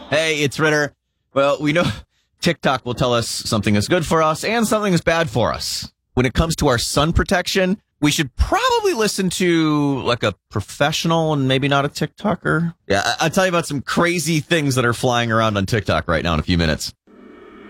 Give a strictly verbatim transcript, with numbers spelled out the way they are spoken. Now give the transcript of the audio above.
Hey, it's Ritter. Well, we know TikTok will tell us something is good for us and something is bad for us. When it comes to our sun protection, we should probably listen to like a professional and maybe not a TikToker. Yeah, I- I'll tell you about some crazy things that are flying around on TikTok right now in a few minutes.